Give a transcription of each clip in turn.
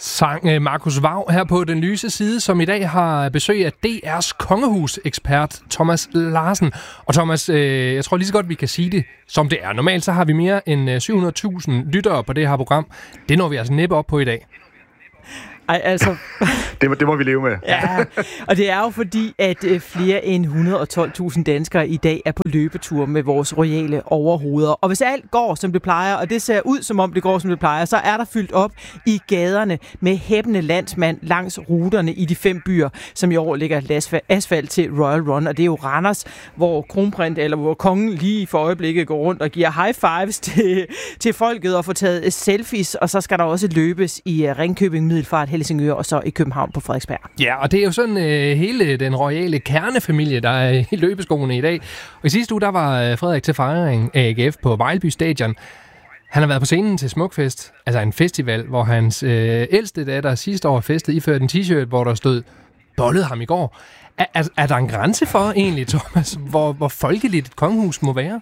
sang Markus Vag her på Den Lyse Side, som i dag har besøg af DR's kongehusekspert Thomas Larsen. Og Thomas, jeg tror lige så godt, vi kan sige det, som det er. Normalt så har vi mere end 700.000 lyttere på det her program. Det når vi altså næppe op på i dag. Ej, altså... det må vi leve med. Ja, og det er jo fordi, at flere end 112.000 danskere i dag er på løbetur med vores royale overhoveder. Og hvis alt går, som det plejer, og det ser ud, som om det går, som det plejer, så er der fyldt op i gaderne med hæppende landsmand langs ruterne i de 5 byer, som i år lægger asfalt til Royal Run. Og det er jo Randers, hvor kronprins, eller hvor kongen lige for øjeblikket går rundt og giver high fives til folket og får taget selfies. Og så skal der også løbes i Ringkøbing, Middelfart, Helsingør og så i København på Frederiksberg. Ja, og det er jo sådan hele den royale kernefamilie, der er i løbeskoene i dag. Og i sidste uge, der var Frederik til fejring af AGF på Vejlby Stadion. Han har været på scenen til Smukfest, altså en festival, hvor hans ældste datter sidste år festede iført en t-shirt, hvor der stod, bollede ham i går. Er der en grænse for egentlig, Thomas, hvor folkeligt et kongehus må være?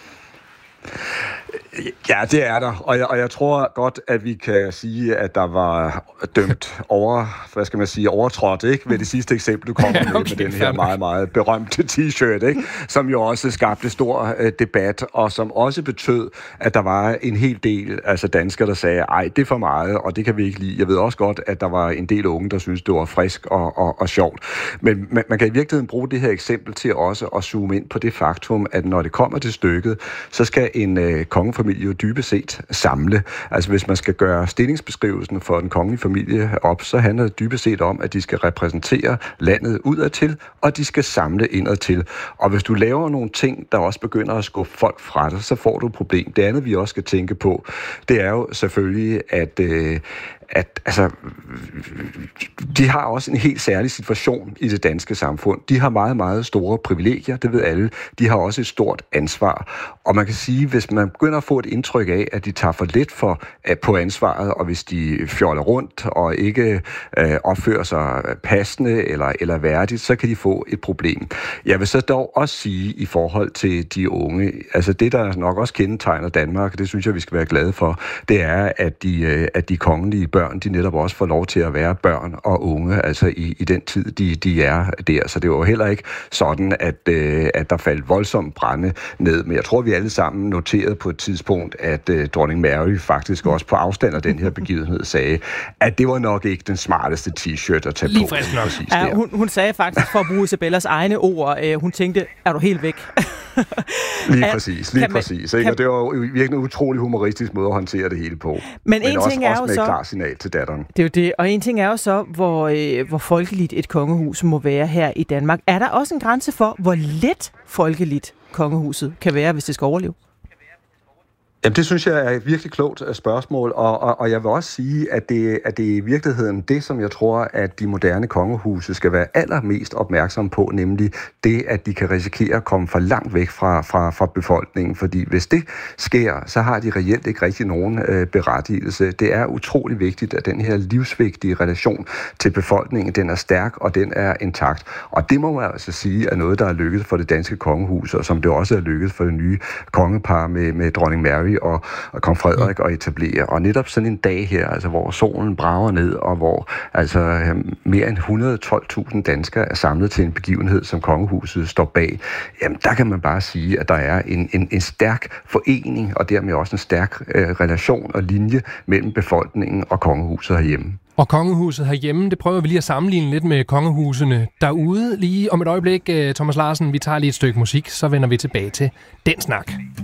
Ja, det er der, og jeg tror godt, at vi kan sige, at der var dømt overtrådt, ikke? Ved det sidste eksempel, du kom med den her meget, meget berømte t-shirt, ikke? Som jo også skabte stor debat, og som også betød, at der var en hel del danskere, der sagde, ej, det er for meget, og det kan vi ikke lide. Jeg ved også godt, at der var en del unge, der synes det var frisk og sjovt. Men man kan i virkeligheden bruge det her eksempel til også at zoome ind på det faktum, at når det kommer til stykket, så skal en kongefamilie jo dybest set samle. Altså hvis man skal gøre stillingsbeskrivelsen for den kongelige familie op, så handler det dybest set om, at de skal repræsentere landet udadtil, og de skal samle indadtil. Og hvis du laver nogle ting, der også begynder at skubbe folk fra dig, så får du et problem. Det andet, vi også skal tænke på, det er jo selvfølgelig, at de har også en helt særlig situation i det danske samfund. De har meget, meget store privilegier, det ved alle. De har også et stort ansvar. Og man kan sige, hvis man begynder at få et indtryk af, at de tager for lidt på ansvaret, og hvis de fjoller rundt og ikke opfører sig passende eller værdigt, så kan de få et problem. Jeg vil så dog også sige i forhold til de unge, altså det, der nok også kendetegner Danmark, det synes jeg, vi skal være glade for, det er, at de kongelige børn, de netop også får lov til at være børn og unge, altså i den tid, de er der. Så det var jo heller ikke sådan, at der faldt voldsomt brænde ned. Men jeg tror, vi alle sammen noterede på et tidspunkt, at dronning Mary faktisk også på afstand af den her begivenhed sagde, at det var nok ikke den smarteste t-shirt at tage lige på. Ja, hun sagde faktisk, for at bruge Isabellas egne ord, hun tænkte, er du helt væk? Lige præcis. Ikke? Og det var jo virkelig en utrolig humoristisk måde at håndtere det hele på. Men en ting også er jo med så et klart signal til datteren. Det er jo det. Og en ting er jo så, hvor folkeligt et kongehus må være her i Danmark. Er der også en grænse for, hvor lidt folkeligt kongehuset kan være, hvis det skal overleve? Jamen, det synes jeg er et virkelig klogt spørgsmål, og jeg vil også sige, at det er i virkeligheden det, som jeg tror, at de moderne kongehuse skal være allermest opmærksomme på, nemlig det, at de kan risikere at komme for langt væk fra befolkningen, fordi hvis det sker, så har de reelt ikke rigtig nogen berettigelse. Det er utrolig vigtigt, at den her livsvigtige relation til befolkningen, den er stærk, og den er intakt. Og det må man altså sige, er noget, der er lykkedes for det danske kongehus, og som det også er lykkedes for det nye kongepar med dronning Mary og kong Frederik at etablere. Og netop sådan en dag her, altså hvor solen brager ned, og hvor mere end 112.000 danskere er samlet til en begivenhed, som kongehuset står bag, jamen der kan man bare sige, at der er en stærk forening, og dermed også en stærk relation og linje mellem befolkningen og kongehuset herhjemme. Og kongehuset herhjemme, det prøver vi lige at sammenligne lidt med kongehusene derude. Lige om et øjeblik, Thomas Larsen, vi tager lige et stykke musik, så vender vi tilbage til den snak.